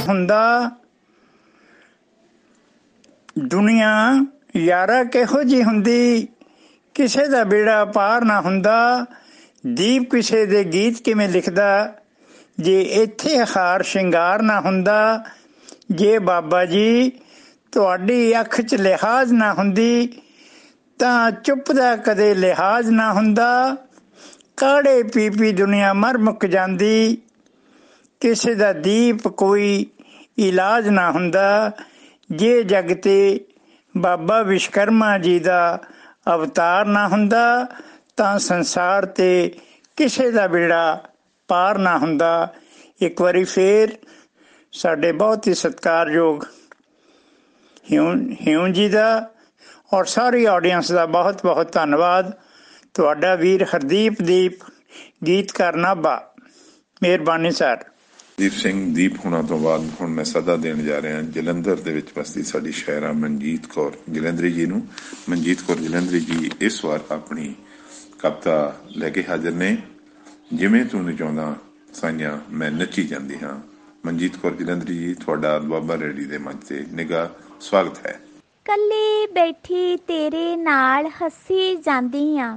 ਹੁੰਦਾ ਦੁਨੀਆ ਯਾਰਾ ਕਿਹੋ ਜਿਹੀ ਹੁੰਦੀ, ਕਿਸੇ ਦਾ ਬੇੜਾ ਪਾਰ ਨਾ ਹੁੰਦਾ। ਦੀਪ ਕਿਸੇ ਦੇ ਗੀਤ ਕਿਵੇਂ ਲਿਖਦਾ, ਜੇ ਇੱਥੇ ਹਾਰ ਸ਼ਿੰਗਾਰ ਨਾ ਹੁੰਦਾ। ਜੇ ਬਾਬਾ ਜੀ ਤੁਹਾਡੀ ਅੱਖ 'ਚ ਲਿਹਾਜ਼ ਨਾ ਹੁੰਦੀ, ਤਾਂ ਚੁੱਪ ਦਾ ਕਦੇ ਲਿਹਾਜ਼ ਨਾ ਹੁੰਦਾ। ਕਾੜੇ ਪੀ ਪੀ ਦੁਨੀਆ ਮਰ ਮੁੱਕ ਜਾਂਦੀ, ਕਿਸੇ ਦਾ ਦੀਪ ਕੋਈ ਇਲਾਜ ਨਾ ਹੁੰਦਾ। ਜੇ ਜਗ ਤੇ ਬਾਬਾ ਵਿਸ਼ਵਕਰਮਾ ਜੀ ਦਾ ਅਵਤਾਰ ਨਾ ਹੁੰਦਾ, ਤਾਂ ਸੰਸਾਰ ਤੇ ਕਿਸੇ ਦਾ ਬੇੜਾ ਪਾਰ ਨਾ ਹੁੰਦਾ। ਇੱਕ ਵਾਰੀ ਫੇਰ ਸਾਡੇ ਬਹੁਤ ਹੀ ਸਤਿਕਾਰਯੋਗ ਹਿਊਂ ਜੀ ਦਾ ਔਰ ਸਾਰੀ ਆਡੀਅנס ਦਾ ਬਹੁਤ ਬਹੁਤ ਧੰਨਵਾਦ। ਤੁਹਾਡਾ ਵੀਰ ਹਰਦੀਪ ਦੀਪ, ਗੀਤਕਾਰ ਨਾਭਾ। ਮਿਹਰਬਾਨੀ ਸਰ। ਦੀਪ ਸਿੰਘ ਦੀਪ ਹੋਣਾ ਤੋਂ ਬਾਅਦ ਹੁਣ ਮੈਂ ਸੱਦਾ ਦੇਣ ਜਾ ਰਿਹਾ ਜਲੰਧਰ ਦੇ ਵਿੱਚ ਵਸਦੀ ਸਾਡੀ ਸ਼ਾਇਰਾ ਮਨਜੀਤ ਕੌਰ ਜਲੰਧਰੀ ਜੀ ਨੂੰ। ਮਨਜੀਤ ਕੌਰ ਜਲੰਧਰੀ ਜੀ ਇਸ ਵਾਰ ਆਪਣੀ ਕਵਿਤਾ ਲੈ ਕੇ ਹਾਜ਼ਰ ਨੇ। ਜਿਵੇਂ ਤੂੰ ਨਚਾਉਂਦਾ ਸਾਈਆਂ ਮੈਂ ਨੱਚੀ ਜਾਂਦੀ ਹਾਂ। ਮਨਜੀਤ ਕੌਰ ਜਲੰਧਰੀ ਜੀ, ਤੁਹਾਡਾ ਦੁਆਬਾ ਰੇਡੀ ਦੇ ਮੰਚ ਤੇ ਨਿੱਘਾ ਸਵਾਗਤ ਹੈ। ਕੱਲੀ ਬੈਠੀ ਤੇਰੇ ਨਾਲ ਹੱਸੀ ਜਾਂਦੀ ਆਂ,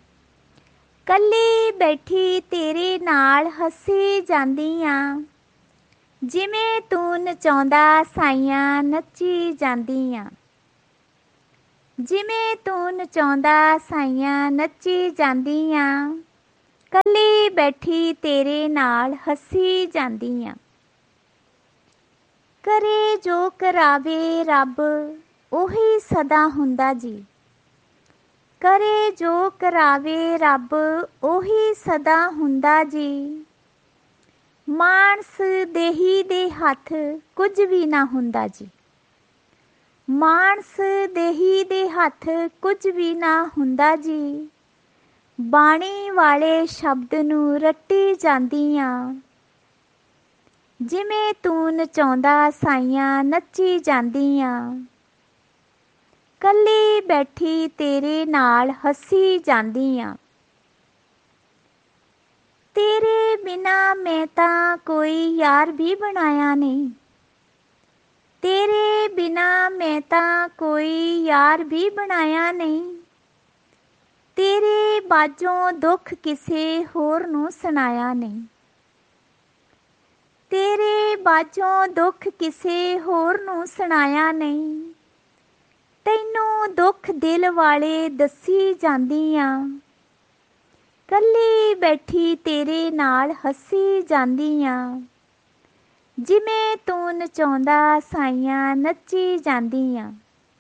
ਕੱਲੀ ਬੈਠੀ ਤੇਰੇ ਨਾਲ ਹੱਸੀ ਜਾਂਦੀ ਆਂ। ਜਿਵੇਂ ਤੂੰ ਨਚਾਉਂਦਾ ਸਾਈਆਂ ਨੱਚੀ ਜਾਂਦੀ ਆਂ, ਜਿਵੇਂ ਤੂੰ ਨਚਾਉਂਦਾ ਸਾਈਆਂ ਨੱਚੀ ਜਾਂਦੀ ਆਂ। ਕੱਲੀ ਬੈਠੀ ਤੇਰੇ ਨਾਲ ਹੱਸੀ ਜਾਂਦੀ ਆਂ। ਕਰੇ ਜੋ ਕਰਾਵੇ ਰੱਬ ਉਹੀ ਸਦਾ ਹੁੰਦਾ ਜੀ, ਕਰੇ ਜੋ ਕਰਾਵੇ ਰੱਬ ਉਹੀ ਸਦਾ ਹੁੰਦਾ ਜੀ। ਮਾਨਸ ਦੇਹੀ ਦੇ ਹੱਥ ਕੁਝ ਵੀ ਨਾ ਹੁੰਦਾ ਜੀ, ਮਾਨਸ ਦੇਹੀ ਦੇ ਹੱਥ ਕੁਝ ਵੀ ਨਾ ਹੁੰਦਾ ਜੀ। ਬਾਣੀ ਵਾਲੇ ਸ਼ਬਦ ਨੂੰ ਰੱਟੀ ਜਾਂਦੀ ਆਂ, ਜਿਵੇਂ ਤੂੰ ਨਚਾਉਂਦਾ ਸਾਈਆਂ ਨੱਚੀ ਜਾਂਦੀ ਆਂ। ਕੱਲੀ ਬੈਠੀ ਤੇਰੇ ਨਾਲ ਹੱਸੀ ਜਾਂਦੀ ਆਂ। ਤੇਰੇ ਬਿਨਾਂ ਮੈਂ ਤਾਂ ਕੋਈ ਯਾਰ ਵੀ ਬਣਾਇਆ ਨਹੀਂ, ਤੇਰੇ ਬਿਨਾਂ ਮੈਂ ਤਾਂ ਕੋਈ ਯਾਰ ਵੀ ਬਣਾਇਆ ਨਹੀਂ। ਤੇਰੇ ਬਾਝੋਂ ਦੁੱਖ ਕਿਸੇ ਹੋਰ ਨੂੰ ਸੁਣਾਇਆ ਨਹੀਂ, ਤੇਰੇ ਬਾਝੋਂ ਦੁੱਖ ਕਿਸੇ ਹੋਰ ਨੂੰ ਸੁਣਾਇਆ ਨਹੀਂ। ਤੈਨੂੰ ਦੁੱਖ ਦਿਲ ਵਾਲੇ ਦੱਸੀ ਜਾਂਦੀ ਆਂ, ਕੱਲੀ ਬੈਠੀ ਤੇਰੇ ਨਾਲ ਹੱਸੀ ਜਾਂਦੀ ਆਂ। ਜਿਵੇਂ ਤੂੰ ਨਚਾਉਂਦਾ ਸਾਈਆਂ ਨੱਚੀ ਜਾਂਦੀ ਆਂ।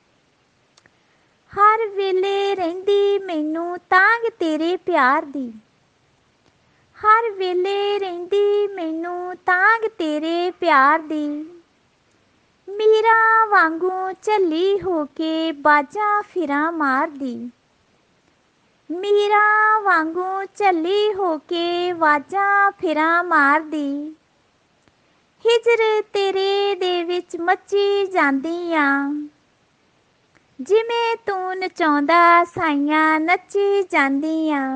ਹਰ ਵੇਲੇ ਰਹਿੰਦੀ ਮੈਨੂੰ ਤਾਂਘ ਤੇਰੇ ਪਿਆਰ ਦੀ, ਹਰ ਵੇਲੇ ਰਹਿੰਦੀ ਮੈਨੂੰ ਤਾਂਘ ਤੇਰੇ ਪਿਆਰ ਦੀ। ਮੀਰਾਂ ਵਾਂਗੂ ਝੱਲੀ ਹੋ ਕੇ ਬਾਜਾਂ ਫਿਰਾਂ ਮਾਰਦੀ, ਮੀਰਾਂ ਵਾਂਗੂ ਝੱਲੀ ਹੋ ਕੇ ਵਾਜਾਂ ਫਿਰਾਂ ਮਾਰਦੀ। ਹਿਜਰ ਤੇਰੇ ਦੇ ਵਿੱਚ ਮੱਚੀ ਜਾਂਦੀ ਆਂ, ਜਿਵੇਂ ਤੂੰ ਨਚਾਉਂਦਾ ਸਾਈਆਂ ਨੱਚੀ ਜਾਂਦੀ ਆਂ।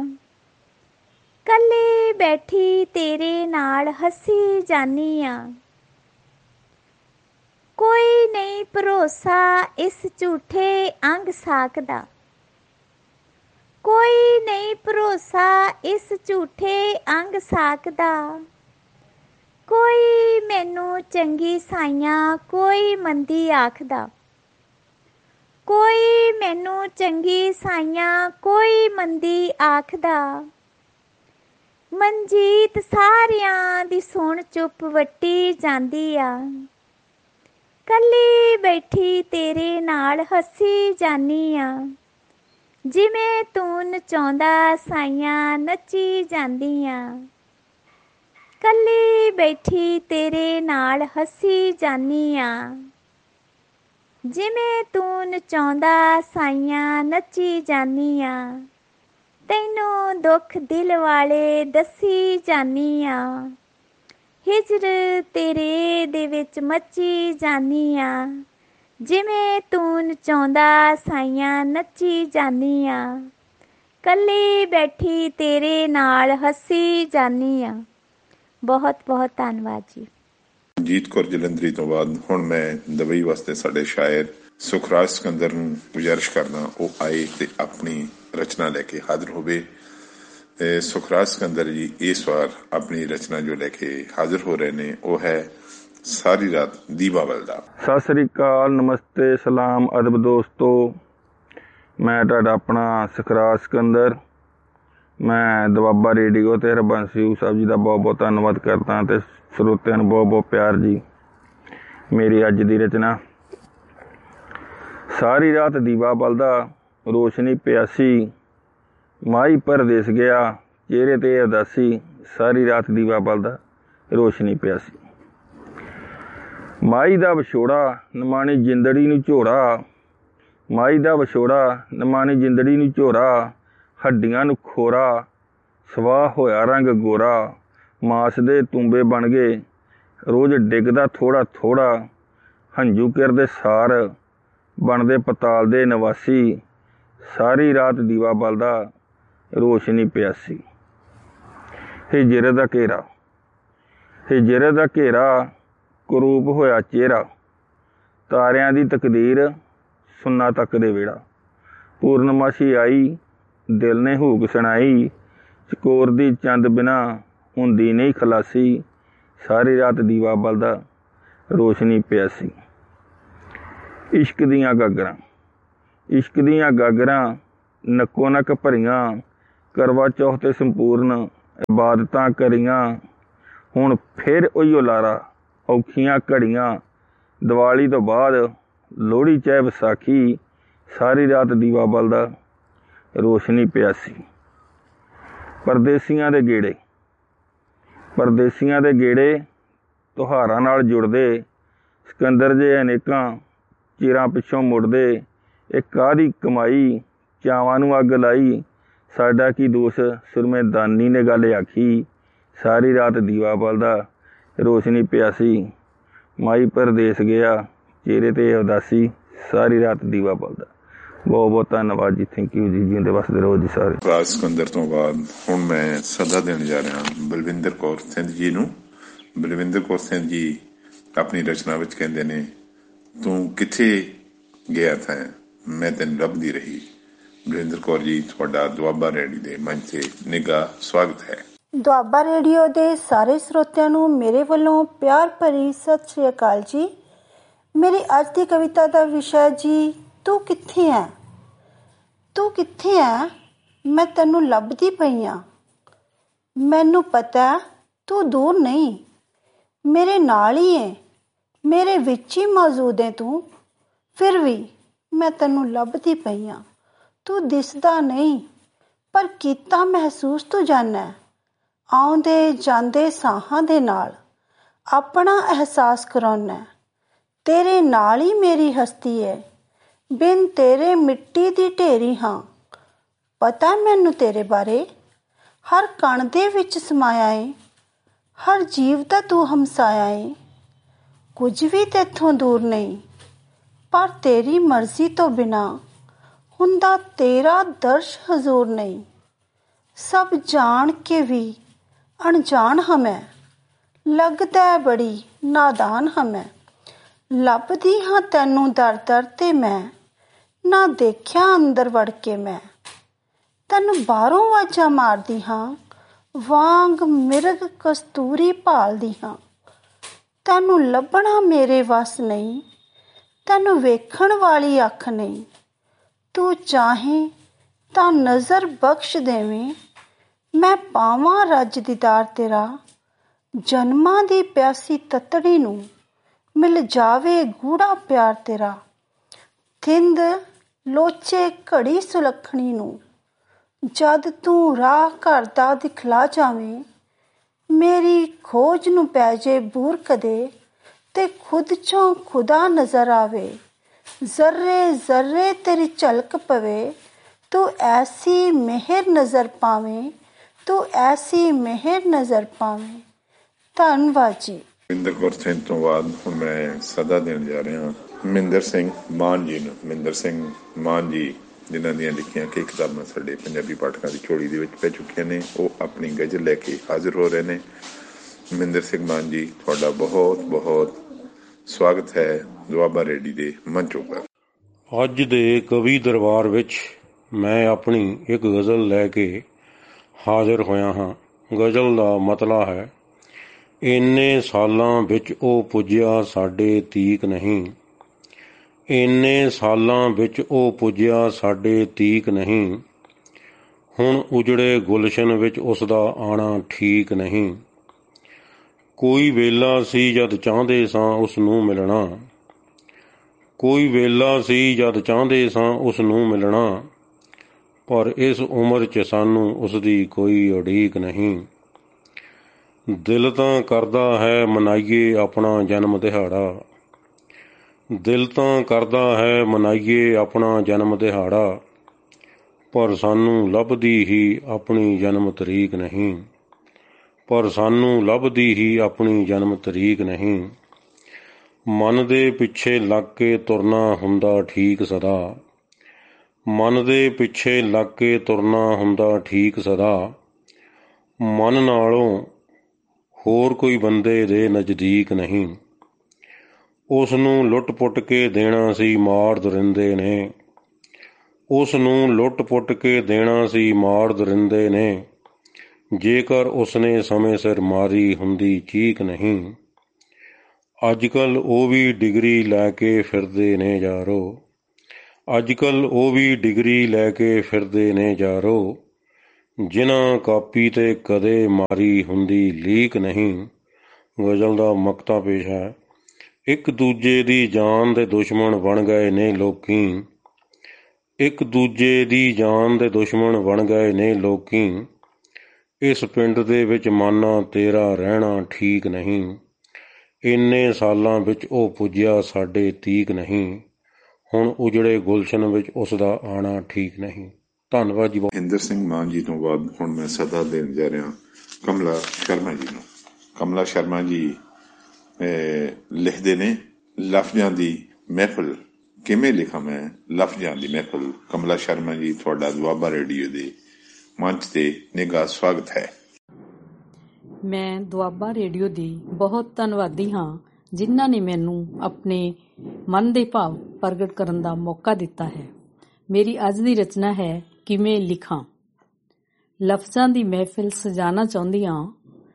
ਕੱਲੀ ਬੈਠੀ ਤੇਰੇ ਨਾਲ ਹੱਸੀ ਜਾਂਦੀ ਆਂ। ਕੋਈ ਨਹੀਂ ਭਰੋਸਾ ਇਸ ਝੂਠੇ ਅੰਗ ਸਾਕ ਦਾ, ਕੋਈ ਨਹੀਂ ਭਰੋਸਾ ਇਸ ਝੂਠੇ ਅੰਗ ਸਾਕ ਦਾ। ਕੋਈ ਮੈਨੂੰ ਚੰਗੀ ਸਾਈਆਂ ਕੋਈ ਮੰਦੀ ਆਖਦਾ, ਕੋਈ ਮੈਨੂੰ ਚੰਗੀ ਸਾਈਆਂ ਕੋਈ ਮੰਦੀ ਆਖਦਾ। ਮਨਜੀਤ ਸਾਰਿਆਂ ਦੀ ਸੁਣ ਚੁੱਪ ਵੱਟੀ ਜਾਂਦੀ ਆ, ਕੱਲੀ ਬੈਠੀ ਤੇਰੇ ਨਾਲ ਹੱਸੀ ਜਾਨੀ ਆ। ਜਿਵੇਂ ਤੂੰ ਨਚਾਉਂਦਾ ਸਾਈਆਂ ਨੱਚੀ ਜਾਂਦੀ ਆ, ਕੱਲੀ ਬੈਠੀ ਤੇਰੇ ਨਾਲ ਹੱਸੀ ਜਾਨੀ ਆ। ਜਿਵੇਂ ਤੂੰ ਨਚਾਉਂਦਾ ਸਾਈਆਂ ਨੱਚੀ ਜਾਨੀ ਆ। ਤੈਨੂੰ ਦੁੱਖ ਦਿਲ ਵਾਲੇ ਦੱਸੀ ਜਾਨੀ ਆ। ਹਿਜਰ ਤੇਰੇ ਦੇ ਵਿੱਚ ਮੱਚੀ ਜਾਨੀ ਆ। ਜਿਵੇਂ ਤੂੰ ਨਚਾਉਂਦਾ ਸਾਈਆਂ ਨੱਚੀ ਜਾਨੀ ਆ। ਕੱਲੀ ਬੈਠੀ ਤੇਰੇ ਨਾਲ ਹੱਸੀ ਜਾਨੀ ਆ। ਬਹੁਤ ਬਹੁਤ ਧੰਨਵਾਦ ਜੀ। ਮਨਜੀਤ ਕੌਰ ਜਲੰਧਰੀ ਤੋਂ ਬਾਅਦ ਹੁਣ ਮੈਂ ਦੁਬਈ ਵਾਸਤੇ ਸਾਡੇ ਸ਼ਾਇਰ ਸੁਖਰਾਜ ਸਿਕੰਦਰ ਨੂੰ ਗੁਜ਼ਾਰਿਸ਼ ਕਰਦਾ ਉਹ ਆਏ ਤੇ ਆਪਣੀ ਰਚਨਾ ਲੈ ਕੇ ਹਾਜ਼ਰ ਹੋਵੇ। ਸੁਖਰਾਜ ਸਿਕੰਦਰ ਜੀ ਇਸ ਵਾਰ ਆਪਣੀ ਰਚਨਾ ਜੋ ਲੈ ਕੇ ਹਾਜ਼ਰ ਹੋ ਰਹੇ ਨੇ ਉਹ ਹੈ ਸਾਰੀ ਰਾਤ ਦੀਵਾਵਲ ਦਾ। ਸਤਿ ਸ੍ਰੀ ਅਕਾਲ, ਨਮਸਤੇ, ਸਲਾਮ, ਅਦਬ ਦੋਸਤੋ। ਮੈਂ ਤੁਹਾਡਾ ਆਪਣਾ ਸੁਖਰਾਜ ਸਿਕੰਦਰ। ਮੈਂ ਦੁਆਬਾ ਰੇਡੀਓ ਤੇ ਹਰਬੰਸ ਸਾਹਿਬ ਜੀ ਦਾ ਬਹੁਤ ਬਹੁਤ ਧੰਨਵਾਦ ਕਰਦਾ ਤੇ ਸਰੋਤਿਆਂ ਨੂੰ ਬਹੁਤ ਬਹੁਤ ਪਿਆਰ ਜੀ। ਮੇਰੀ ਅੱਜ ਦੀ ਰਚਨਾ ਸਾਰੀ ਰਾਤ ਦੀਵਾ ਬਲਦਾ, ਰੋਸ਼ਨੀ ਪਿਆਸੀ, ਮਾਈ ਪਰਦੇਸ ਗਿਆ, ਚਿਹਰੇ ਤੇ ਉਦਾਸੀ। ਸਾਰੀ ਰਾਤ ਦੀਵਾ ਬਲਦਾ, ਰੋਸ਼ਨੀ ਪਿਆਸੀ। ਮਾਈ ਦਾ ਵਿਛੋੜਾ ਨਿਮਾਣੀ ਜਿੰਦੜੀ ਨੂੰ ਝੋਰਾ, ਮਾਈ ਦਾ ਵਿਛੋੜਾ ਨਿਮਾਣੀ ਜਿੰਦੜੀ ਨੂੰ ਝੋਰਾ। ਹੱਡੀਆਂ ਨੂੰ ਖੋਰਾ, ਸਵਾਹ ਹੋਇਆ ਰੰਗ ਗੋਰਾ। ਮਾਸ ਦੇ ਤੂੰਬੇ ਬਣ ਗਏ, ਰੋਜ਼ ਡਿੱਗਦਾ ਥੋੜ੍ਹਾ ਥੋੜ੍ਹਾ। ਹੰਝੂ ਕਿਰਦੇ ਸਾਰ, ਬਣਦੇ ਪਤਾਲ ਦੇ ਨਿਵਾਸੀ। ਸਾਰੀ ਰਾਤ ਦੀਵਾ ਬਲਦਾ, ਰੋਸ਼ਨੀ ਪਿਆਸੀ। ਹਿਜਰੇ ਦਾ ਘੇਰਾ, ਹਿਜਰੇ ਦਾ ਘੇਰਾ, ਕਰੂਪ ਹੋਇਆ ਚਿਹਰਾ। ਤਾਰਿਆਂ ਦੀ ਤਕਦੀਰ, ਸੁੰਨਾ ਤੱਕ ਦੇ ਵਿਹੜਾ। ਪੂਰਨਮਾਸ਼ੀ ਆਈ, ਦਿਲ ਨੇ ਹੂਕ ਸੁਣਾਈ। ਚਕੋਰ ਦੀ ਚੰਦ ਬਿਨਾ ਹੁੰਦੀ ਨਹੀਂ ਖਲਾਸੀ। ਸਾਰੀ ਰਾਤ ਦੀਵਾ ਬਲਦਾ, ਰੋਸ਼ਨੀ ਪਿਆਸੀ। ਇਸ਼ਕ ਦੀਆਂ ਗਾਗਰਾਂ, ਇਸ਼ਕ ਦੀਆਂ ਗਾਗਰਾਂ, ਨੱਕੋ ਨੱਕ ਭਰੀਆਂ। ਕਰਵਾ ਚੌਥ ਤੇ ਸੰਪੂਰਨ ਇਬਾਦਤਾਂ ਕਰੀਆਂ। ਹੁਣ ਫਿਰ ਉਹੀਓ ਲਾਰਾ, ਔਖੀਆਂ ਘੜੀਆਂ। ਦੀਵਾਲੀ ਤੋਂ ਬਾਅਦ ਲੋਹੜੀ ਚਾਹੇ ਵਿਸਾਖੀ। ਸਾਰੀ ਰਾਤ ਦੀਵਾ ਬਲਦਾ, ਰੋਸ਼ਨੀ ਪਿਆਸੀ। ਪਰਦੇਸੀਆਂ ਦੇ ਗੇੜੇ, ਪਰਦੇਸੀਆਂ ਦੇ ਗੇੜੇ ਤਿਉਹਾਰਾਂ ਨਾਲ ਜੁੜਦੇ। ਸਿਕੰਦਰ ਜੇ ਅਨੇਕਾਂ ਚਿਰਾਂ ਪਿੱਛੋਂ ਮੁੜਦੇ। ਇਹ ਕਾਹਦੀ ਕਮਾਈ, ਚਾਵਾਂ ਨੂੰ ਅੱਗ ਲਾਈ। ਸਾਡਾ ਕੀ ਦੋਸ਼, ਸੁਰਮੇ ਦਾਨੀ ਨੇ ਗੱਲ ਆਖੀ। ਸਾਰੀ ਰਾਤ ਦੀਵਾ ਬਲਦਾ, ਰੋਸ਼ਨੀ ਪਿਆਸੀ। ਮਾਈ ਪਰਦੇਸ ਗਿਆ, ਚਿਹਰੇ ਤੇ ਉਦਾਸੀ। ਸਾਰੀ ਰਾਤ ਦੀਵਾ ਬਲਦਾ। ਬਹੁਤ ਬਹੁਤ ਧੰਨਵਾਦ ਜੀ। ਥੈਂਕ ਯੂ ਜੀ। ਜਿਉਂਦੇ ਵਸਦੇ ਰਹੋ ਜੀ ਸਾਰੇ। ਸੁਖਰਾਜ ਸਿਕੰਦਰ ਤੋਂ ਬਾਅਦ ਹੁਣ ਮੈਂ ਸੱਦਾ ਦੇਣ ਜਾ ਰਿਹਾ ਬਲਵਿੰਦਰ ਕੌਰ ਸਿੰਧ ਜੀ ਨੂੰ। ਬਲਵਿੰਦਰ ਕੌਰ ਸਿੰਧ ਜੀ ਆਪਣੀ ਰਚਨਾ ਵਿੱਚ ਕਹਿੰਦੇ ਨੇ, ਤੂੰ ਕਿੱਥੇ ਗਿਆ ਥਾ, ਮੈਂ ਤੈਨੂੰ ਲੱਭਦੀ ਰਹੀ। ਬਲਵਿੰਦਰ ਕੌਰ ਜੀ, ਤੁਹਾਡਾ ਦੁਆਬਾ ਰੇਡੀਓ ਦੇ ਮੰਚ ਤੇ ਨਿੱਘਾ ਸਵਾਗਤ ਹੈ। ਦੁਆਬਾ ਰੇਡੀਓ ਦੇ ਸਾਰੇ ਸਰੋਤਿਆਂ ਨੂੰ ਮੇਰੇ ਵੱਲੋਂ ਪਿਆਰ ਭਰੀ ਸਤਿ ਸ਼੍ਰੀ ਅਕਾਲ ਜੀ। ਮੇਰੀ ਅੱਜ ਦੀ ਕਵਿਤਾ ਦਾ ਵਿਸ਼ਾ ਜੀ, ਤੂੰ ਕਿੱਥੇ ਹੈ। ਤੂੰ ਕਿੱਥੇ ਹੈ, ਮੈਂ ਤੈਨੂੰ ਲੱਭਦੀ ਪਈ ਹਾਂ। ਮੈਨੂੰ ਪਤਾ ਤੂੰ ਦੂਰ ਨਹੀਂ, ਮੇਰੇ ਨਾਲ ਹੀ ਹੈ, ਮੇਰੇ ਵਿੱਚ ਹੀ ਮੌਜੂਦ ਹੈ ਤੂੰ। ਫਿਰ ਵੀ ਮੈਂ ਤੈਨੂੰ ਲੱਭਦੀ ਪਈ ਹਾਂ। ਤੂੰ ਦਿਸਦਾ ਨਹੀਂ, ਪਰ ਕੀਤਾ ਮਹਿਸੂਸ ਤੂੰ ਜਾਨਾ। ਆਉਂਦੇ ਜਾਂਦੇ ਸਾਹਾਂ ਦੇ ਨਾਲ ਆਪਣਾ ਅਹਿਸਾਸ ਕਰਾਉਣਾ। ਤੇਰੇ ਨਾਲ ਹੀ ਮੇਰੀ ਹਸਤੀ ਹੈ, ਬਿਨ ਤੇਰੇ ਮਿੱਟੀ ਦੀ ਢੇਰੀ ਹਾਂ। ਪਤਾ ਮੈਨੂੰ ਤੇਰੇ ਬਾਰੇ, ਹਰ ਕਣ ਦੇ ਵਿੱਚ ਸਮਾਇਆ ਏ। ਹਰ ਜੀਵ ਦਾ ਤੂੰ ਹਮਸਾਇਆ ਏ। ਕੁਝ ਵੀ ਤੇਥੋਂ ਦੂਰ ਨਹੀਂ, ਪਰ ਤੇਰੀ ਮਰਜ਼ੀ ਤੋਂ ਬਿਨਾ ਹੁੰਦਾ ਤੇਰਾ ਦਰਸ਼ ਹਜ਼ੂਰ ਨਹੀਂ। ਸਭ ਜਾਣ ਕੇ ਵੀ ਅਣਜਾਣ ਹਾਂ ਮੈਂ, ਲੱਗਦਾ ਬੜੀ ਨਾਦਾਨ ਹਾਂ ਮੈਂ। ਲੱਭਦੀ ਹਾਂ ਤੈਨੂੰ ਦਰ ਦਰ ਤੇ ਮੈਂ, ਨਾ ਦੇਖਿਆ ਅੰਦਰ ਵੜ ਕੇ ਮੈਂ। ਤੈਨੂੰ ਬਾਹਰੋਂ ਆਵਾਜ਼ਾਂ ਮਾਰਦੀ ਹਾਂ, ਵਾਂਗ ਮਿਰਗ ਕਸਤੂਰੀ ਭਾਲਦੀ ਹਾਂ। ਤੈਨੂੰ ਲੱਭਣਾ ਮੇਰੇ ਵੱਸ ਨਹੀਂ, ਤੈਨੂੰ ਵੇਖਣ ਵਾਲੀ ਅੱਖ ਨਹੀਂ। ਤੂੰ ਚਾਹੇ ਤਾਂ ਨਜ਼ਰ ਬਖਸ਼ ਦੇਵੇਂ, ਮੈਂ ਪਾਵਾਂ ਰੱਜ ਦੀਦਾਰ ਤੇਰਾ। ਜਨਮਾਂ ਦੀ ਪਿਆਸੀ ਤਤੜੀ ਨੂੰ ਮਿਲ ਜਾਵੇ ਗੂੜਾ ਪਿਆਰ ਤੇਰਾ। ਥਿੰਦ ਲੋਚੇ ਘੜੀ ਸੁਲੱਖਣੀ ਨੂੰ, ਜਦ ਤੂੰ ਰਾਹ ਘਰ ਦਾ ਦਿਖਲਾ ਜਾਵੇਂ। ਮੇਰੀ ਖੋਜ ਨੂੰ ਪੈ ਜੇ ਬੂਰ ਕਦੇ, ਤੇ ਖੁਦ ਚੋਂ ਖੁਦਾ ਨਜ਼ਰ ਆਵੇ। ਜ਼ਰਰੇ ਜ਼ਰਰੇ ਤੇਰੀ ਝਲਕ ਪਵੇ, ਤੂੰ ਐਸੀ ਮਿਹਰ ਨਜ਼ਰ ਪਾਵੇਂ, ਤੂੰ ਐਸੀ ਮਿਹਰ ਨਜ਼ਰ ਪਾਵੇਂ। ਧੰਨਵਾਦ ਜੀ। ਬਲਵਿੰਦਰ ਕੌਰ ਸਿੰਧ ਤੋਂ ਬਾਅਦ ਹੁਣ ਮੈਂ ਸੱਦਾ ਦੇਣ ਜਾ ਰਿਹਾ ਮਹਿੰਦਰ ਸਿੰਘ ਮਾਨ ਜੀ ਨੂੰ। ਮਹਿੰਦਰ ਸਿੰਘ ਮਾਨ ਜੀ, ਜਿਨ੍ਹਾਂ ਦੀਆਂ ਲਿਖੀਆਂ ਕਈ ਕਿਤਾਬਾਂ ਸਾਡੇ ਪੰਜਾਬੀ ਪਾਠਕਾਂ ਦੀ ਝੋਲੀ ਦੇ ਵਿੱਚ ਪੈ ਚੁੱਕੀਆਂ ਨੇ, ਉਹ ਆਪਣੀ ਗਜ਼ਲ ਲੈ ਕੇ ਹਾਜ਼ਰ ਹੋ ਰਹੇ ਨੇ। ਮਹਿੰਦਰ ਸਿੰਘ ਮਾਨ ਜੀ, ਤੁਹਾਡਾ ਬਹੁਤ ਬਹੁਤ ਸਵਾਗਤ ਹੈ ਦੁਆਬਾ ਰੇਡੀ ਦੇ ਮੰਚ ਉੱਪਰ। ਅੱਜ ਦੇ ਕਵੀ ਦਰਬਾਰ ਵਿੱਚ ਮੈਂ ਆਪਣੀ ਇੱਕ ਗਜ਼ਲ ਲੈ ਕੇ ਹਾਜ਼ਰ ਹੋਇਆ ਹਾਂ। ਗਜ਼ਲ ਦਾ ਮਤਲਬ ਹੈ, ਇੰਨੇ ਸਾਲਾਂ ਵਿੱਚ ਉਹ ਪੁੱਜਿਆ ਸਾਡੇ ਤੀਕ ਨਹੀਂ, ਇੰਨੇ ਸਾਲਾਂ ਵਿੱਚ ਉਹ ਪੁੱਜਿਆ ਸਾਡੇ ਤੀਕ ਨਹੀਂ, ਹੁਣ ਉਜੜੇ ਗੁਲਸ਼ਨ ਵਿੱਚ ਉਸ ਦਾ ਆਉਣਾ ਠੀਕ ਨਹੀਂ। ਕੋਈ ਵੇਲਾ ਸੀ ਜਦ ਚਾਹੁੰਦੇ ਸਾਂ ਉਸ ਨੂੰ ਮਿਲਣਾ, ਕੋਈ ਵੇਲਾ ਸੀ ਜਦ ਚਾਹੁੰਦੇ ਸਾਂ ਉਸ ਨੂੰ ਮਿਲਣਾ, ਪਰ ਇਸ ਉਮਰ 'ਚ ਸਾਨੂੰ ਉਸ ਦੀ ਕੋਈ ਉਡੀਕ ਨਹੀਂ। ਦਿਲ ਤਾਂ ਕਰਦਾ ਹੈ ਮਨਾਈਏ ਆਪਣਾ ਜਨਮ ਦਿਹਾੜਾ, ਦਿਲ ਤਾਂ ਕਰਦਾ ਹੈ ਮਨਾਈਏ ਆਪਣਾ ਜਨਮ ਦਿਹਾੜਾ, ਪਰ ਸਾਨੂੰ ਲੱਭਦੀ ਹੀ ਆਪਣੀ ਜਨਮ ਤਰੀਕ ਨਹੀਂ, ਪਰ ਸਾਨੂੰ ਲੱਭਦੀ ਹੀ ਆਪਣੀ ਜਨਮ ਤਰੀਕ ਨਹੀਂ। ਮਨ ਦੇ ਪਿੱਛੇ ਲੱਗ ਕੇ ਤੁਰਨਾ ਹੁੰਦਾ ਠੀਕ ਸਦਾ, ਮਨ ਦੇ ਪਿੱਛੇ ਲੱਗ ਕੇ ਤੁਰਨਾ ਹੁੰਦਾ ਠੀਕ ਸਦਾ, ਮਨ ਨਾਲੋਂ ਹੋਰ ਕੋਈ ਬੰਦੇ ਦੇ ਨਜ਼ਦੀਕ ਨਹੀਂ। ਉਸ ਨੂੰ ਲੁੱਟ-ਪੁੱਟ ਕੇ ਦੇਣਾ ਸੀ ਮਾਰ ਦਰਿੰਦੇ ਨੇ, ਉਸ ਨੂੰ ਲੁੱਟ-ਪੁੱਟ ਕੇ ਦੇਣਾ ਸੀ ਮਾਰ ਦਰਿੰਦੇ ਨੇ, ਜੇਕਰ ਉਸਨੇ ਸਮੇਂ ਸਿਰ ਮਾਰੀ ਹੁੰਦੀ ਚੀਕ ਨਹੀਂ। ਅੱਜ-ਕੱਲ੍ਹ ਉਹ ਵੀ ਡਿਗਰੀ ਲੈ ਕੇ ਫਿਰਦੇ ਨੇ ਯਾਰੋ, ਅੱਜ-ਕੱਲ੍ਹ ਉਹ ਵੀ ਡਿਗਰੀ ਲੈ ਕੇ ਫਿਰਦੇ ਨੇ ਯਾਰੋ, ਜਿਨ੍ਹਾਂ ਕਾਪੀ 'ਤੇ ਕਦੇ ਮਾਰੀ ਹੁੰਦੀ ਲੀਕ ਨਹੀਂ। ਗਜ਼ਲ ਦਾ ਮਕਤਾ ਪੇਸ਼ ਹੈ। ਇੱਕ ਦੂਜੇ ਦੀ ਜਾਨ ਦੇ ਦੁਸ਼ਮਣ ਬਣ ਗਏ ਨੇ ਲੋਕੀ, ਇੱਕ ਦੂਜੇ ਦੀ ਜਾਨ ਦੇ ਦੁਸ਼ਮਣ ਬਣ ਗਏ ਨੇ ਲੋਕੀ, ਇਸ ਪਿੰਡ ਦੇ ਵਿੱਚ ਮਾਨਾ ਤੇਰਾ ਰਹਿਣਾ ਠੀਕ ਨਹੀਂ, ਇੰਨੇ ਸਾਲਾਂ ਵਿੱਚ ਉਹ ਪੁੱਜਿਆ ਸਾਡੇ ਤੀਕ ਨਹੀਂ, ਹੁਣ ਉਜੜੇ ਗੁਲਸ਼ਨ ਵਿੱਚ ਉਸ ਦਾ ਆਉਣਾ ਠੀਕ ਨਹੀਂ। ਧੰਨਵਾਦ ਜੀ। ਮਹਿੰਦਰ ਸਿੰਘ ਮਾਨ ਜੀ ਤੋਂ ਬਾਅਦ ਹੁਣ ਮੈਂ ਸਦਾ ਦੇਣ ਜਾ ਰਿਹਾ ਕਮਲਾ ਸ਼ਰਮਾ ਜੀ ਨੂੰ। ਕਮਲਾ ਸ਼ਰਮਾ ਜੀ ਲਿਖਦੇ ਨੇ, ਲਫ਼ਜ਼ਾਂ ਦੀ ਮਹਿਫਲ ਕਿਵੇਂ ਲਿਖਾਂ ਮੈਂ, ਲਫ਼ਜ਼ਾਂ ਦੀ ਮਹਿਫਲ। ਕਮਲਾ ਸ਼ਰਮਾ ਜੀ, ਤੁਹਾਡਾ ਦੁਆਬਾ ਰੇਡੀਓ ਦੇ ਮੰਚ ਤੇ ਨਿੱਘਾ ਸਵਾਗਤ ਹੈ। ਮੈਂ ਦੁਆਬਾ ਰੇਡੀਓ ਦੀ ਬਹੁਤ ਧੰਨਵਾਦੀ ਹਾਂ, ਜਿਨ੍ਹਾਂ ਨੇ ਮੈਨੂੰ ਆਪਣੇ ਮਨ ਦੇ ਭਾਵ ਪ੍ਰਗਟ ਕਰਨ ਦਾ ਮੌਕਾ ਦਿੱਤਾ ਹੈ। ਮੇਰੀ ਅੱਜ ਦੀ ਰਚਨਾ ਹੈ ਕਿਵੇਂ ਲਿਖਾਂ। ਲਫ਼ਜ਼ਾਂ ਦੀ ਮਹਿਫਿਲ ਸਜਾਣਾ ਚਾਹੁੰਦੀ ਹਾਂ,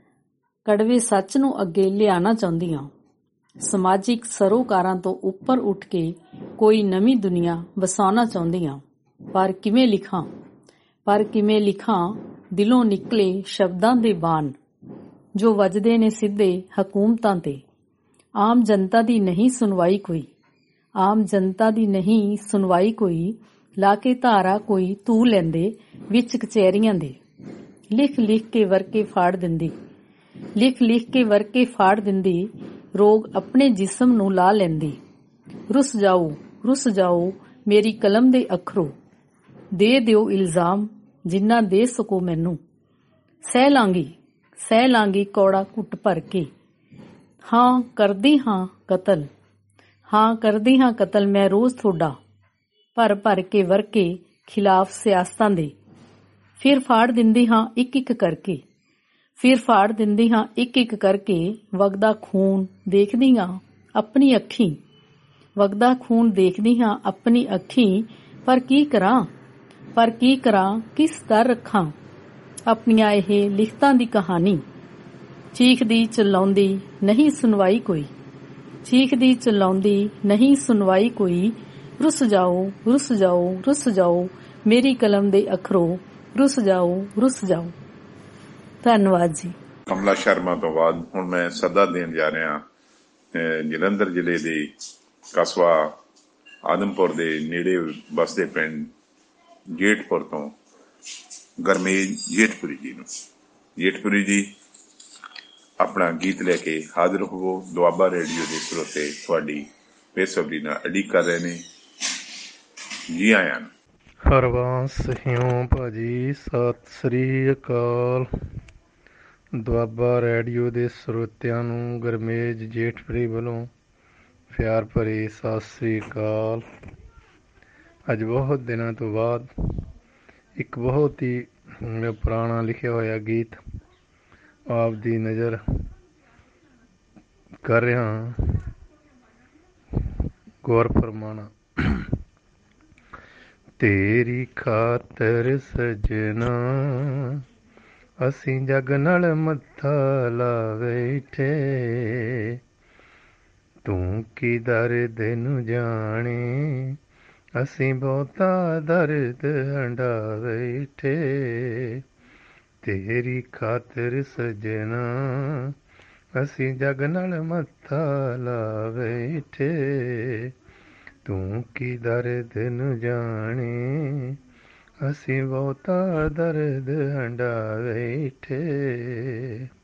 ਕੜਵੇ ਸੱਚ ਨੂੰ ਅੱਗੇ ਲਿਆਉਣਾ ਚਾਹੁੰਦੀ ਹਾਂ, ਸਮਾਜਿਕ ਸਰੋਕਾਰਾਂ ਤੋਂ ਉੱਪਰ ਉੱਠ ਕੇ ਕੋਈ ਨਵੀਂ ਦੁਨੀਆ ਵਸਾਉਣਾ ਚਾਹੁੰਦੀ ਹਾਂ। ਪਰ ਕਿਵੇਂ ਲਿਖਾਂ, ਪਰ ਕਿਵੇਂ ਲਿਖਾਂ, ਦਿਲੋਂ ਨਿਕਲੇ ਸ਼ਬਦਾਂ ਦੇ ਬਾਣ ਜੋ ਵੱਜਦੇ ਨੇ ਸਿੱਧੇ ਹਕੂਮਤਾਂ ਤੇ। ਆਮ ਜਨਤਾ ਦੀ ਨਹੀਂ ਸੁਣਵਾਈ ਕੋਈ, ਆਮ ਜਨਤਾ ਦੀ ਨਹੀਂ ਸੁਣਵਾਈ ਕੋਈ, ਲਾ ਕੇ ਧਾਰਾ ਕੋਈ ਤੂੰ ਲੈਂਦੇ ਵਿੱਚ ਕਚਹਿਰੀਆਂ ਦੇ। ਲਿਖ ਲਿਖ ਕੇ ਵਰਕੇ ਫਾੜ ਦਿੰਦੀ, ਲਿਖ ਲਿਖ ਕੇ ਵਰਕੇ ਫਾੜ ਦਿੰਦੀ, ਰੋਗ ਆਪਣੇ ਜਿਸਮ ਨੂੰ ਲਾ ਲੈਂਦੀ। ਰੁੱਸ ਜਾਓ, ਰੁੱਸ ਜਾਓ ਮੇਰੀ ਕਲਮ ਦੇ ਅੱਖਰੋਂ, ਦੇ ਦਿਓ ਇਲਜ਼ਾਮ ਜਿੰਨਾ ਦੇ ਸਕੋ ਮੈਨੂੰ। ਸਹਿ ਲਾਂਗੀ ਕੌੜਾ ਘੁੱਟ ਭਰ ਕੇ, ਹਾਂ ਕਰਦੀ ਹਾਂ ਕਤਲ, ਹਾਂ ਕਰਦੀ ਹਾਂ ਕਤਲ ਮੈਂ ਰੋਜ਼ ਤੁਹਾਡਾ, ਭਰ ਭਰ ਕੇ ਵਰਕੇ ਖਿਲਾਫ ਸਿਆਸਤਾਂ ਦੇ। ਫਿਰ ਫਾੜ ਦਿੰਦੀ ਹਾਂ ਇੱਕ ਇੱਕ ਕਰਕੇ, ਫਿਰ ਫਾੜ ਦਿੰਦੀ ਹਾਂ ਇੱਕ ਇੱਕ ਕਰਕੇ, ਵਗਦਾ ਖੂਨ ਦੇਖਦੀ ਹਾਂ ਆਪਣੀ ਅੱਖੀਂ, ਵਗਦਾ ਖੂਨ ਦੇਖਦੀ ਹਾਂ ਆਪਣੀ ਅੱਖੀਂ। ਪਰ ਕੀ ਕਰਾਂ, ਪਰ ਕੀ ਕਰਾਂ, ਕਿਸ ਦਰ ਰੱਖਾਂ ਆਪਣੀਆਂ ਇਹ ਲਿਖਤਾਂ ਦੀ ਕਹਾਣੀ। ਚੀਖਦੀ ਚਲਾਉਂਦੀ ਨਹੀਂ ਸੁਣਵਾਈ ਕੋਈ, ਚੀਖਦੀ ਚਲਾਉਂਦੀ ਨਹੀਂ ਸੁਣਵਾਈ ਕੋਈ। ਰੁੱਸ ਜਾਓ, ਰੁੱਸ ਜਾਓ, ਰੁੱਸ ਜਾਓ ਮੇਰੀ ਕਲਮ ਦੇ ਅੱਖਰੋਂ, ਰੁੱਸ ਜਾਓ, ਰੁੱਸ ਜਾਓ। ਧੰਨਵਾਦ ਜੀ। ਕਮਲਾ ਸ਼ਰਮਾ ਤੋਂ ਬਾਅਦ ਹੁਣ ਮੈਂ ਸੱਦਾ ਦੇਣ ਜਾ ਰਿਹਾ ਜਲੰਧਰ ਜ਼ਿਲ੍ਹੇ ਦੇ ਕਸਬਾ ਆਦਮਪੁਰ ਦੇ ਨੇੜੇ ਬਸਦੇ ਪਿੰਡ ਜੇਠਪੁਰ ਤੋਂ ਗਰਮੇਜ ਜੇਠਪੁਰੀ ਜੀ ਨੂੰ। ਜੇਠਪੁਰੀ ਜੀ, ਆਪਣਾ ਗੀਤ ਲੈ ਕੇ ਹਾਜ਼ਰ ਹੋਵੋ। ਦੁਆਬਾ ਰੇਡੀਓ ਦੇ ਸਰੋਤੇ ਤੁਹਾਡੀ ਬੇਸਬਰੀ ਨਾਲ ਉਡੀਕ ਕਰ ਰਹੇ ਨੇ। ਜੀ ਆਇਆਂ ਨੂੰ। ਹਰਬੰਸ ਸਿਉ ਭਾਜੀ, ਸਤਿ ਸ੍ਰੀ ਅਕਾਲ। ਦੁਆਬਾ ਰੇਡੀਓ ਦੇ ਸਰੋਤਿਆਂ ਨੂੰ ਗਰਮੇਜ ਜੇਠਪੁਰੀ ਵੱਲੋਂ ਪਿਆਰ ਭਰੀ ਸਤਿ ਸ੍ਰੀ ਅਕਾਲ। ਅੱਜ ਬਹੁਤ ਦਿਨਾਂ ਤੋਂ ਬਾਅਦ ਇੱਕ ਬਹੁਤ ਹੀ ਪੁਰਾਣਾ ਲਿਖਿਆ ਹੋਇਆ ਗੀਤ ਆਪ ਦੀ ਨਜ਼ਰ ਕਰ ਰਿਹਾ ਗੌਰ ਫਰਮਾਣਾ। ਤੇਰੀ ਖਾਤਰ ਸਜਣਾ ਅਸੀਂ ਜਗ ਨਾਲ ਮੱਥਾ ਲਾ ਬੈਠੇ, ਤੂੰ ਕੀ ਦਰਦ ਨੂੰ ਜਾਣੇ ਅਸੀਂ ਬਹੁਤਾ ਦਰਦ ਹੰਢਾ ਬੈਠੇ। ਤੇਰੀ ਖਾਤਰ ਸਜਣਾ ਅਸੀਂ ਜਗ ਨਾਲ ਮੱਥਾ ਲਾ ਬੈਠੇ, ਤੂੰ ਕੀ ਦਰਦ ਨੂੰ ਜਾਣੇ ਅਸੀਂ ਬਹੁਤਾ ਦਰਦ ਹੰਢਾ ਬੈਠੇ।